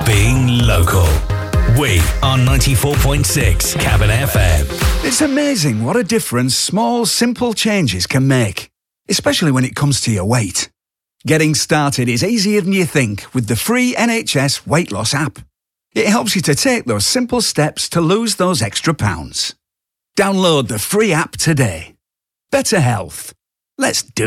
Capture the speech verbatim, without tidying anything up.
being local. We are ninety-four point six Cavan F M. It's amazing what a difference small, simple changes can make, especially when it comes to your weight. Getting started is easier than you think with the free N H S weight loss app. It helps you to take those simple steps to lose those extra pounds. Download the free app today. Better health. Let's do